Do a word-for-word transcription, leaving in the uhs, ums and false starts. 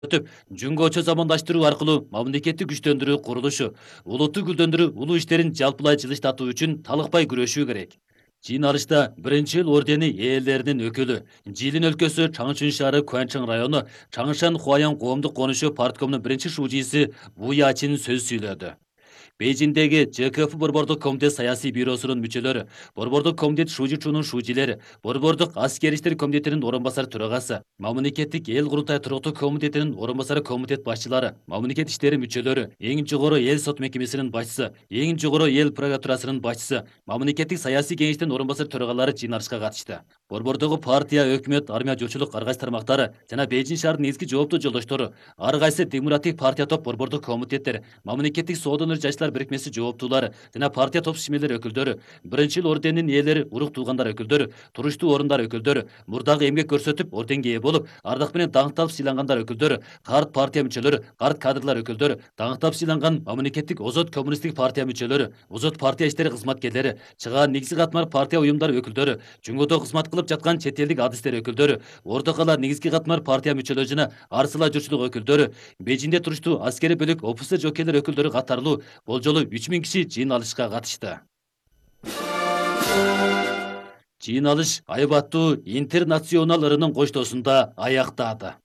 өтүп, жөнгөчө замандаштыруу аркылуу мамлекеттик күчтөндүрүү курулушу, улутту гүлдөндүрүү улуу иштерин жалпылай жылыштатуу үчүн талыкпай күрөшүү керек. Жыйналышта биринчи эл ордени ээлеринин өкүлү, Жилин өлкөсү Чаңшын шаары Куанчың району Чаңшан Хуаян коомдук конушу парткомунун биринчи шужийси Бу Ячин сөз сүйлөдү. Бейжиңдеги ЖКФ Борбордук комитет саясий бюросунун мүчөлөрү, Борбордук комитет шужучунун шужилери, Борбордук аскер иштер комитетинин орун басар төрагасы, мамлекеттик эл курултай туруктуу комитетинин орун басар комитет башчылары, мамлекет иштери мүчөлөрү, эң жогору эл сот мекемесинин башчысы, эң жогору эл прокуратурасынын башчысы, мамлекеттик саясий кеңештин орун басар төрагалары жыйналышка катышты. Борбордогу партия, өкмөт, армия, журчулук ар кайсы тармактары жана Бейжиң шаарынын негизги жооптуу жолдоштору, ар кайсы демократик партия топ борбордук комитеттер, мамлекеттик соодон жаштар бирикмеси жооптуулары жана партия топ шишмелер өкүлдөрү, биринчи эл орденинин ээлери, урук туугандар өкүлдөрү, туруштуу орундар өкүлдөрү, мурдагы эмгек көрсөтүп орденге ээ болуп, ардак менен даңкталып сыйлангандар өкүлдөрү, карт партия мүчөлөрү, карт кадрлар өкүлдөрү, даңктап сыйланган мамлекеттик озот коммунисттик партия мүчөлөрү, озот партия иштери кызматкерлери, чыгаан негизги катмар партия уюмдары өкүлдөрү, жумгодо кызмат кылып жаткан чет элдик адистер өкүлдөрү, орто кала негизги катмар партия мүчөлөрү жана арсыла журчулук өкүлдөрү, Бейжиңде туруштуу аскери бөлүк офицер жокейлер өкүлдөрү катарлуу болжолу үч миң киши жыйналышка катышты. Жыйналыш айбаттуу интернационал ырынын коштоосунда аяктады.